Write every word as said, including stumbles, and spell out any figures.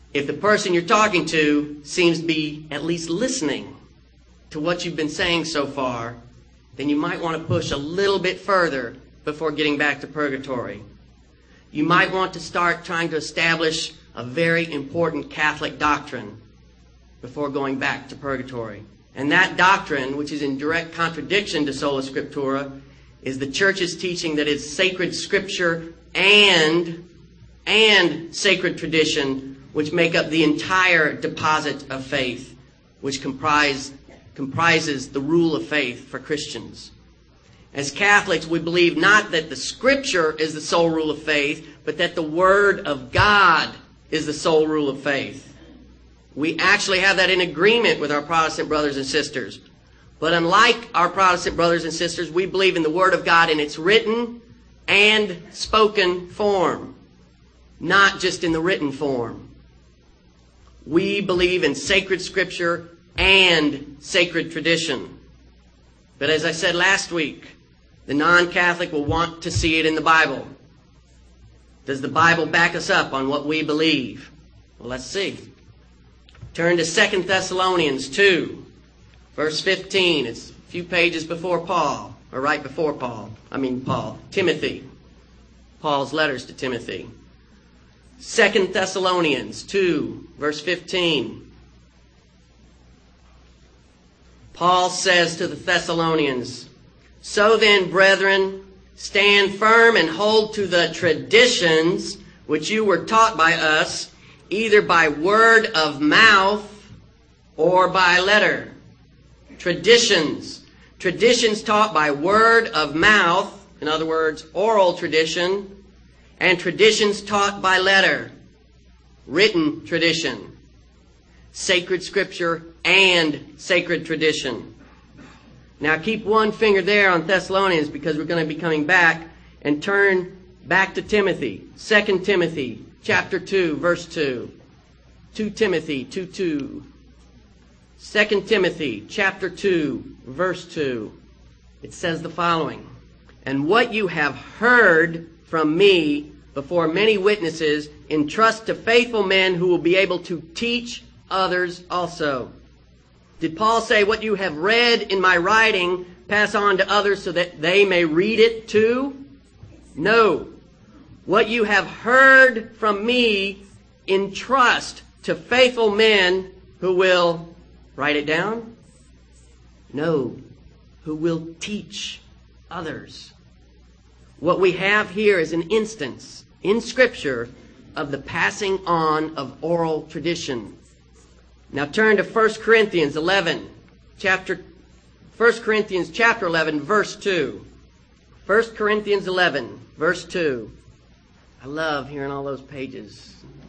if the person you're talking to seems to be at least listening to what you've been saying so far, then you might want to push a little bit further before getting back to purgatory. You might want to start trying to establish a very important Catholic doctrine before going back to purgatory. And that doctrine, which is in direct contradiction to Sola Scriptura, is the Church's teaching that it's sacred Scripture and, and sacred tradition, which make up the entire deposit of faith, which comprise, comprises the rule of faith for Christians. As Catholics, we believe not that the Scripture is the sole rule of faith, but that the Word of God is the sole rule of faith. We actually have that in agreement with our Protestant brothers and sisters. But unlike our Protestant brothers and sisters, we believe in the Word of God in its written and spoken form, not just in the written form. We believe in sacred Scripture and sacred tradition. But as I said last week, the non-Catholic will want to see it in the Bible. Does the Bible back us up on what we believe? Well, let's see. Turn to Second Thessalonians two, verse fifteen. It's a few pages before Paul, or right before Paul. I mean Paul. Timothy. Paul's letters to Timothy. Second Thessalonians two, verse fifteen. Paul says to the Thessalonians, "So then, brethren, stand firm and hold to the traditions which you were taught by us, either by word of mouth or by letter." Traditions. Traditions taught by word of mouth, in other words, oral tradition, and traditions taught by letter, written tradition. Sacred Scripture and sacred tradition. Now keep one finger there on Thessalonians because we're going to be coming back, and turn back to Timothy. Second Timothy chapter two, verse two. Second Timothy two two. Second Timothy chapter two, verse two. It says the following: "And what you have heard from me before many witnesses, entrust to faithful men who will be able to teach others also." Did Paul say, what you have read in my writing, pass on to others so that they may read it too? No. What you have heard from me, entrust to faithful men who will write it down? No. Who will teach others. What we have here is an instance in Scripture of the passing on of oral tradition. Now turn to First Corinthians eleven, chapter, First Corinthians chapter eleven, verse two. First Corinthians eleven, verse two. I love hearing all those pages